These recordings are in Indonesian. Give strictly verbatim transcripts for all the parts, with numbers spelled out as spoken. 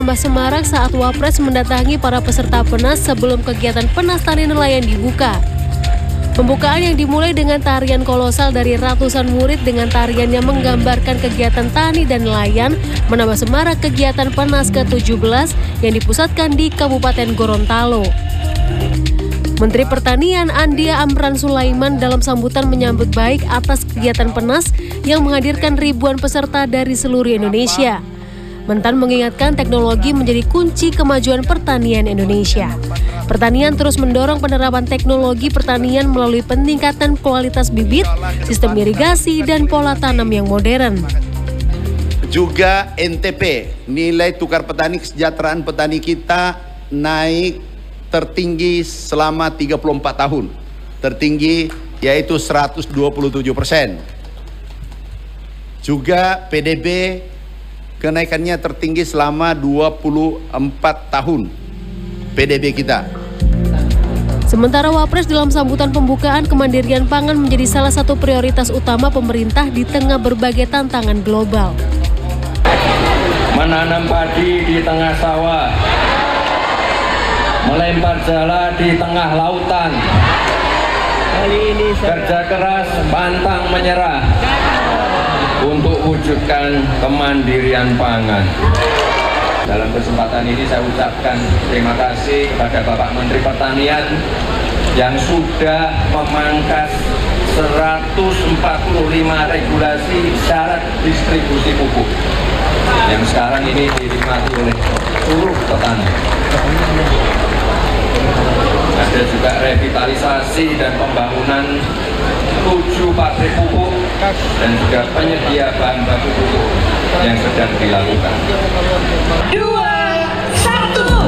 Tambah semarak saat Wapres mendatangi para peserta PENAS sebelum kegiatan PENAS Tani Nelayan dibuka. Pembukaan yang dimulai dengan tarian kolosal dari ratusan murid dengan tarian yang menggambarkan kegiatan tani dan nelayan menambah semarak kegiatan PENAS ke tujuh belas yang dipusatkan di Kabupaten Gorontalo. Menteri Pertanian Andia Amran Sulaiman dalam sambutan menyambut baik atas kegiatan PENAS yang menghadirkan ribuan peserta dari seluruh Indonesia. Mentan mengingatkan teknologi menjadi kunci kemajuan pertanian Indonesia. Pertanian terus mendorong penerapan teknologi pertanian melalui peningkatan kualitas bibit, sistem irigasi, dan pola tanam yang modern. Juga N T P, nilai tukar petani kesejahteraan petani kita naik tertinggi selama tiga puluh empat tahun. Tertinggi yaitu seratus dua puluh tujuh persen. Juga P D B kenaikannya tertinggi selama dua puluh empat tahun. P D B kita. Sementara Wapres dalam sambutan pembukaan, kemandirian pangan menjadi salah satu prioritas utama pemerintah di tengah berbagai tantangan global. Menanam padi di tengah sawah, melempar jala di tengah lautan, kerja keras pantang menyerah untuk wujudkan kemandirian pangan. Dalam kesempatan ini saya ucapkan terima kasih kepada Bapak Menteri Pertanian yang sudah memangkas seratus empat puluh lima regulasi syarat distribusi pupuk yang sekarang ini dinikmati oleh seluruh petani. Ada juga revitalisasi dan pembangunan tujuh pabrik pupuk dan juga penyedia bahan baku pupuk yang sedang dilakukan. Dua, satu.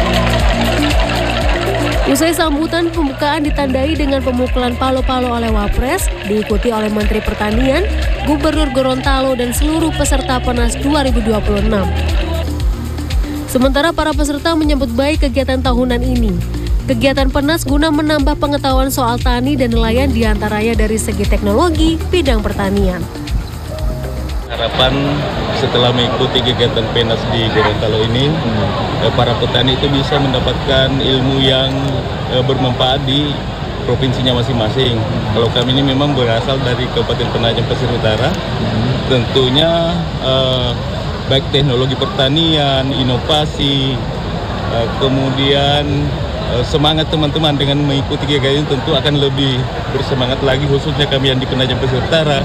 Usai sambutan, pembukaan ditandai dengan pemukulan palo-palo oleh Wapres, diikuti oleh Menteri Pertanian, Gubernur Gorontalo, dan seluruh peserta PENAS dua ribu dua puluh enam. Sementara para peserta menyambut baik kegiatan tahunan ini. Kegiatan PENAS guna menambah pengetahuan soal tani dan nelayan diantaranya dari segi teknologi bidang pertanian. Harapan setelah mengikuti kegiatan PENAS di Gorontalo ini, eh, para petani itu bisa mendapatkan ilmu yang eh, bermanfaat di provinsinya masing-masing. Kalau kami ini memang berasal dari Kabupaten Penajam Pasir Utara, tentunya eh, baik teknologi pertanian, inovasi, eh, kemudian eh, semangat teman-teman dengan mengikuti kegiatan ini tentu akan lebih bersemangat lagi, khususnya kami yang di Penajam Pasir Utara.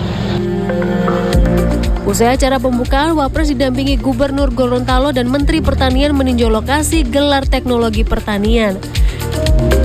Usai acara pembukaan, Wapres didampingi Gubernur Gorontalo dan Menteri Pertanian meninjau lokasi gelar teknologi pertanian.